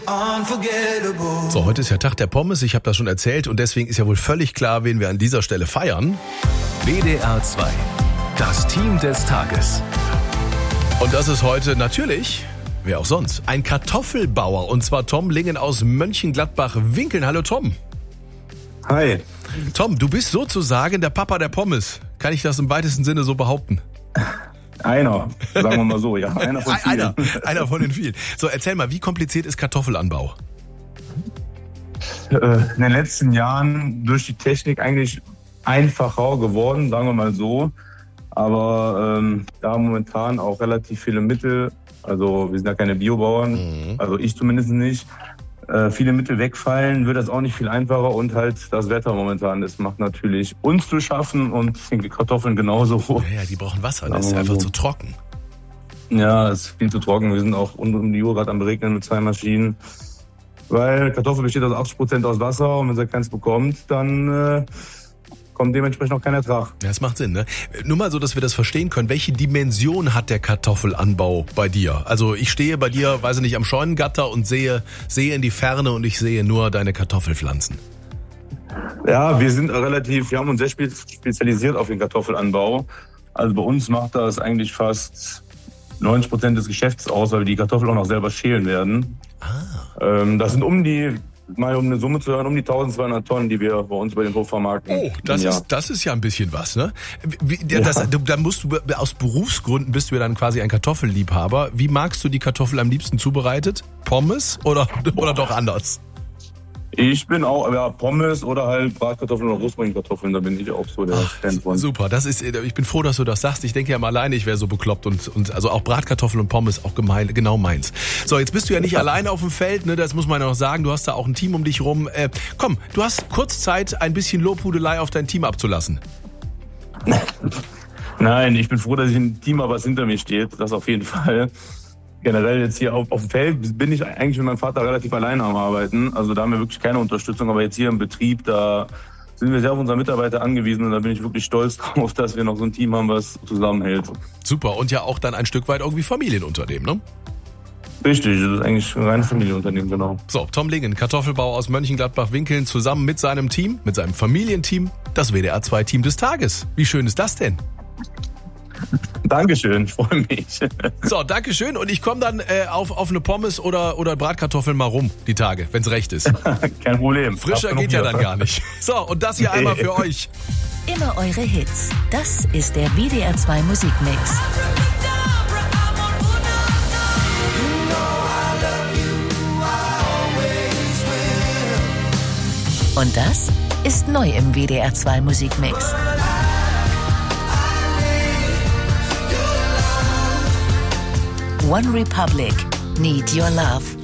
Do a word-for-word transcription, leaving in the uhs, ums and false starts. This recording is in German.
unforgettable. So, heute ist ja Tag der Pommes, ich habe das schon erzählt und deswegen ist ja wohl völlig klar, wen wir an dieser Stelle feiern. W D R zwei, das Team des Tages. Und das ist heute natürlich, wer auch sonst, ein Kartoffelbauer und zwar Tom Lingen aus Mönchengladbach-Winkeln. Hallo Tom. Hi. Tom, du bist sozusagen der Papa der Pommes. Kann ich das im weitesten Sinne so behaupten? Einer, sagen wir mal so, ja. Einer von vielen. Einer, einer von den vielen. So, erzähl mal, wie kompliziert ist Kartoffelanbau? In den letzten Jahren durch die Technik eigentlich einfacher geworden, sagen wir mal so. Aber ähm, da momentan auch relativ viele Mittel, also wir sind ja keine Biobauern, mhm. also ich zumindest nicht, äh, viele Mittel wegfallen, wird das auch nicht viel einfacher und halt das Wetter momentan, das macht natürlich uns zu schaffen und die Kartoffeln genauso. Ja, ja, die brauchen Wasser, das ist einfach zu trocken. Ja, es ist viel zu trocken, wir sind auch rund um die Uhr gerade am Beregnen mit zwei Maschinen, weil Kartoffel besteht aus achtzig Prozent aus Wasser und wenn sie keins bekommt, dann äh, kommt dementsprechend auch kein Ertrag. Ja, das macht Sinn, ne? Nur mal so, dass wir das verstehen können. Welche Dimension hat der Kartoffelanbau bei dir? Also ich stehe bei dir, weiß ich nicht, am Scheunengatter und sehe, sehe in die Ferne und ich sehe nur deine Kartoffelpflanzen. Ja, wir sind relativ, wir haben uns sehr spezialisiert auf den Kartoffelanbau. Also bei uns macht das eigentlich fast neunzig Prozent des Geschäfts aus, weil wir die Kartoffeln auch noch selber schälen werden. Ah. Ähm, das sind um die Mal um eine Summe zu hören, um die eintausendzweihundert Tonnen, die wir bei uns bei den Hof vermarkten. Oh, das ist, das ist ja ein bisschen was, ne? Wie, das, ja. Da musst du, aus Berufsgründen bist du ja dann quasi ein Kartoffelliebhaber. Wie magst du die Kartoffel am liebsten zubereitet? Pommes oder, oder doch anders? Ich bin auch, ja, Pommes oder halt Bratkartoffeln oder Rosmarinkartoffeln, da bin ich auch so der Ach, Fan von. Super, das ist, ich bin froh, dass du das sagst. Ich denke ja mal alleine, ich wäre so bekloppt und, und also auch Bratkartoffeln und Pommes auch gemein, genau meins. So, jetzt bist du ja nicht alleine auf dem Feld, ne, das muss man ja noch sagen. Du hast da auch ein Team um dich rum. Äh, komm, du hast kurz Zeit, ein bisschen Lobhudelei auf dein Team abzulassen. Nein, ich bin froh, dass ich ein Team habe, was hinter mir steht, das auf jeden Fall. Generell jetzt hier auf, auf dem Feld bin ich eigentlich mit meinem Vater relativ alleine am Arbeiten. Also da haben wir wirklich keine Unterstützung. Aber jetzt hier im Betrieb, da sind wir sehr auf unsere Mitarbeiter angewiesen. Und da bin ich wirklich stolz drauf, dass wir noch so ein Team haben, was zusammenhält. Super. Und ja auch dann ein Stück weit irgendwie Familienunternehmen, ne? Richtig, das ist eigentlich ein reines Familienunternehmen, genau. So, Tom Lingen, Kartoffelbauer aus Mönchengladbach-Winkeln, zusammen mit seinem Team, mit seinem Familienteam, das W D R zwei Team des Tages. Wie schön ist das denn? Dankeschön, ich freue mich. So, Dankeschön und ich komme dann äh, auf, auf eine Pommes oder, oder Bratkartoffeln mal rum, die Tage, wenn's recht ist. Kein Problem. Frischer geht ja dann gar nicht. So, und das hier einmal für euch. Immer eure Hits. Das ist der W D R zwei Musikmix. Und das ist neu im W D R zwei Musikmix. One Republic, Need Your Love.